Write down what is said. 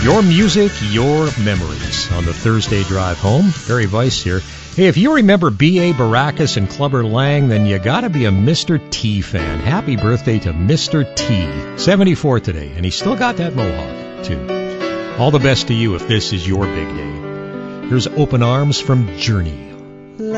Your music, your memories on the Thursday drive home. Barry Weiss here. Hey, if you remember B.A. Baracus and Clubber Lang, then you gotta be a Mr. T fan. Happy birthday to Mr. T. 74 today, and he's still got that mohawk, too. All the best to you if this is your big day. Here's Open Arms from Journey